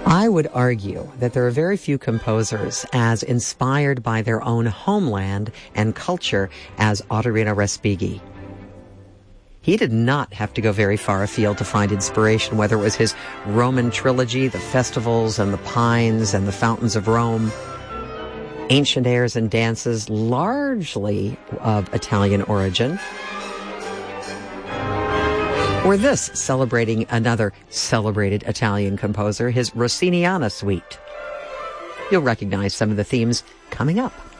I would argue that there are very few composers as inspired by their own homeland and culture as Ottorino Respighi. He did not have to go very far afield to find inspiration, whether it was his Roman trilogy, the festivals and the pines and the fountains of Rome, ancient airs and dances largely of Italian origin, or this, celebrating another celebrated Italian composer, his Rossiniana suite. You'll recognize some of the themes coming up.